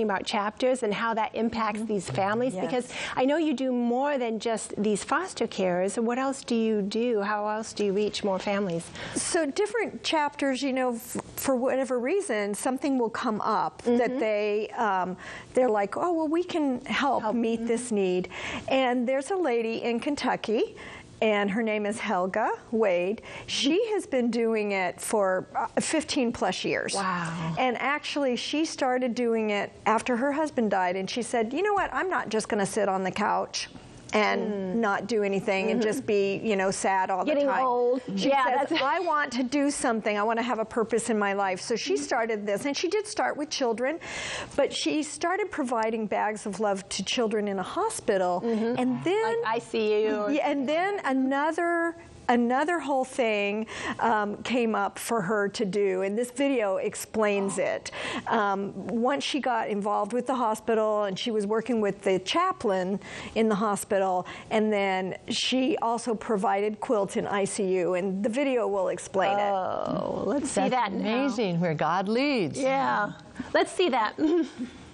about chapters and how that impacts these families, because I know you do more than just these foster carers. What else do you do? How else do you reach more families? So different chapters, you know, for whatever reason, something will come up that they're like, oh, well, we can help meet this need. And there's a lady in Kentucky, and her name is Helga Wade. She has been doing it for 15 plus years. Wow. And actually, she started doing it after her husband died, and she said, you know what, I'm not just going to sit on the couch and not do anything and just be, you know, sad all the time. Getting old. She says, I want to do something. I want to have a purpose in my life. So she started this, and she did start with children, but she started providing bags of love to children in a hospital. And then like ICU. Yeah, and then another whole thing came up for her to do, and this video explains it. Once she got involved with the hospital, and she was working with the chaplain in the hospital, and then she also provided quilts in ICU, and the video will explain it. Oh, let's see that now. Amazing where God leads. Yeah, let's see that.